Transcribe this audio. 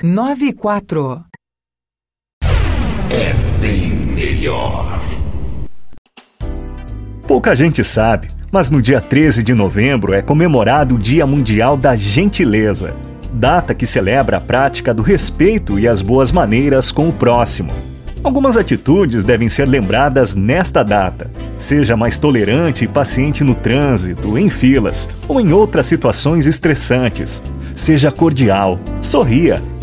9 e 4. É bem melhor. Pouca gente sabe, mas no dia 13 de novembro é comemorado o Dia Mundial da Gentileza, data que celebra a prática do respeito e as boas maneiras com o próximo. Algumas atitudes devem ser lembradas nesta data. Seja mais tolerante e paciente no trânsito, em filas ou em outras situações estressantes. Seja cordial, sorria